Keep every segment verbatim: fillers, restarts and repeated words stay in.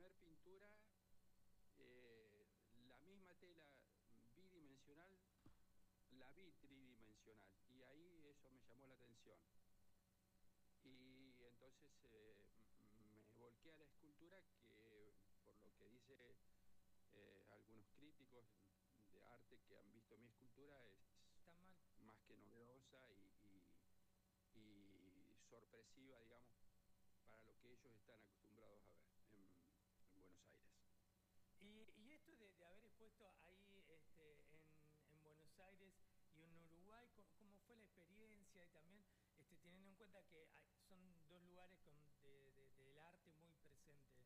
primer pintura, eh, la misma tela bidimensional, la vi tridimensional, y ahí eso me llamó la atención. Y entonces eh, me volqué a la escultura, que por lo que dice eh, algunos críticos de arte que han visto mi escultura, es Está mal. más que novedosa y, y, y sorpresiva, digamos, para lo que ellos están acostumbrados a ver en, en Buenos Aires. Y, y esto de, de haber expuesto ahí este, en, en Buenos Aires y en Uruguay, ¿cómo, cómo fue la experiencia? Y también este, teniendo en cuenta que hay, son dos lugares con, de, de, del arte muy presente.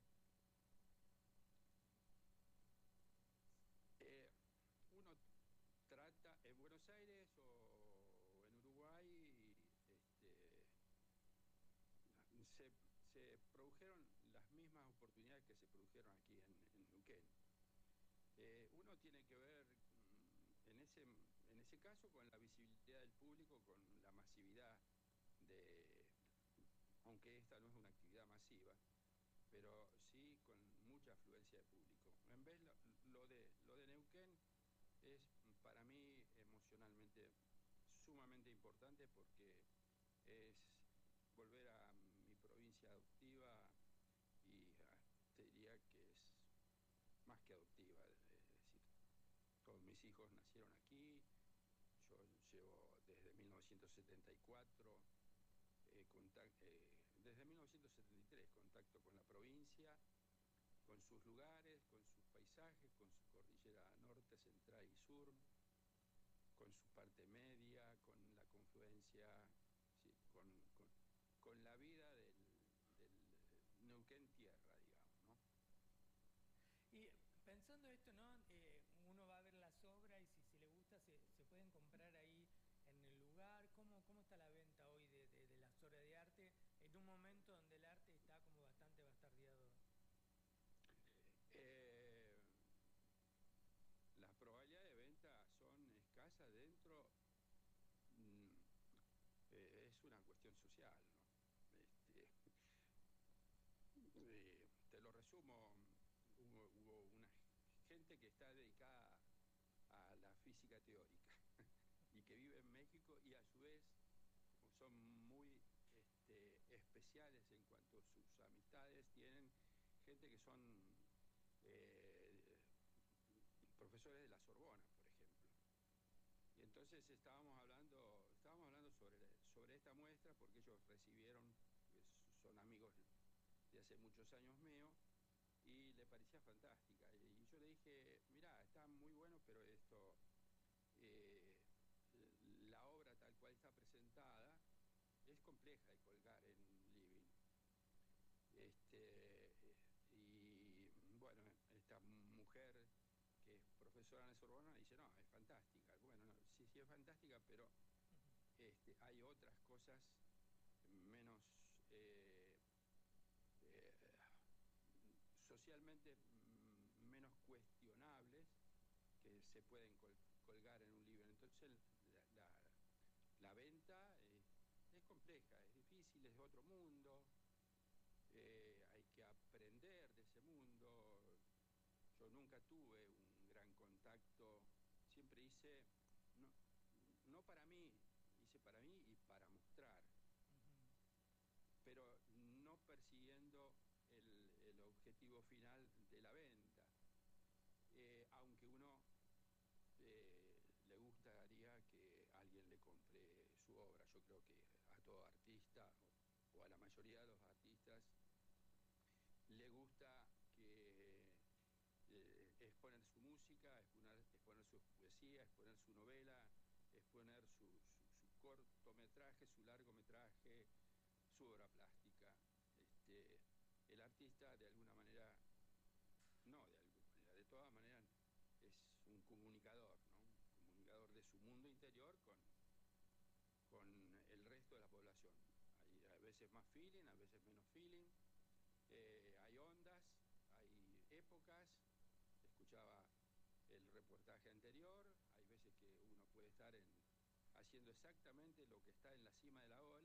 Eh, uno trata en Buenos Aires o en Uruguay, este, se, se produjeron las mismas oportunidades que se produjeron aquí en, en Neuquén. Eh, uno tiene que ver mm, en ese, en ese caso con la visibilidad del público, con la masividad de, aunque esta no es una actividad masiva, pero sí con mucha afluencia de público. En vez lo, lo de lo de Neuquén es para mí emocionalmente sumamente importante, porque es volver a mi provincia adoptiva, y ah, te diría que es más que adoptiva, es decir, todos mis hijos nacieron aquí, yo llevo desde mil novecientos setenta y cuatro, eh, contact, eh, desde mil novecientos setenta y tres contacto con la provincia, con sus lugares, con sus paisajes, con su cordillera norte, central y sur, con su parte media, con la confluencia, sí, con, con, con la vida del, del Neuquén tierra, digamos, ¿no? Y pensando esto, ¿no? Eh, uno va a ver las obras y si, si le gusta se, se pueden comprar ahí en el lugar. ¿Cómo, cómo está la venta hoy de, de, de las obras de arte en un momento donde el arte está como bastante bastardeado? Eh, las probabilidades de venta son escasas dentro, mm, eh, es una cuestión social, ¿no? Este, eh, te lo resumo, hubo, hubo una gente que está dedicada a la física teórica y que vive en México, y a su vez son muy este, especiales en cuanto a sus amistades. Tienen gente que son eh, profesores de la Sorbona, por ejemplo. Y entonces estábamos hablando, estábamos hablando sobre, sobre esta muestra, porque ellos recibieron, pues, son amigos de hace muchos años míos, y le parecía fantástica. Y yo le dije, mirá, está muy bueno, pero esto, eh, la obra tal cual está presentada es compleja de colgar en un living. Este, y bueno, esta mujer que es profesora en la Sorbona dice, no, es fantástica. Bueno, no, sí, sí es fantástica, pero este, hay otras cosas menos eh, eh, socialmente menos cuestionables, que se pueden col colgar en un libro. Entonces la, la, la venta eh, es compleja, es difícil, es de otro mundo, eh, hay que aprender de ese mundo. Yo nunca tuve un gran contacto, siempre hice, no, no para mí, hice para mí y para mostrar, pero no persiguiendo el, el objetivo final de la venta, eh, aunque uno eh, le gustaría que alguien le compre su obra. Yo creo que a todo artista, o, o a la mayoría de los artistas, le gusta que eh, exponer su música, exponer, exponer su poesía, exponer su novela, exponer su, su, su cortometraje, su largometraje, su obra plástica. Este, el artista, de alguna manera, no de alguna manera, de todas maneras, es un comunicador, ¿no? Un comunicador de su mundo interior con, con el resto de la población. Hay a veces más feeling, a veces menos feeling, eh, hay ondas, hay épocas. Escuchaba el reportaje anterior, hay veces que uno puede estar en, haciendo exactamente lo que está en la cima de la